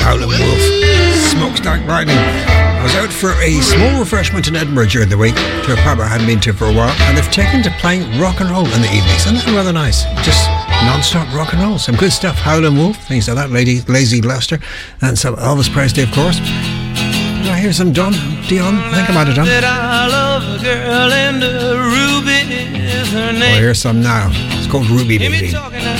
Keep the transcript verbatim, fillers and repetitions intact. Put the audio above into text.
Howlin' Wolf, Smokestack Riding. I was out for a small refreshment in Edinburgh during the week to a pub I hadn't been to for a while, and they've taken to playing rock and roll in the evenings. Isn't that rather nice? Just non-stop rock and roll. Some good stuff. Howlin' Wolf, things like that. Lady Lazy Gloucester, and some Elvis Presley, of course. Did I hear some Don Dion? I think I might have done. I love a girl and a Ruby is her name. Oh, here's some now. It's called Ruby Baby.